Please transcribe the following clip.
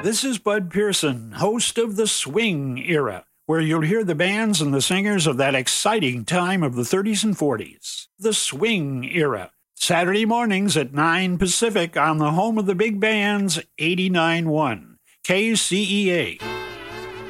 this is Bud Pearson, host of The Swing Era, where you'll hear the bands and the singers of that exciting time of the 30s and 40s. The Swing Era, Saturday mornings at 9 Pacific on the home of the big bands, 89.1 KCEA.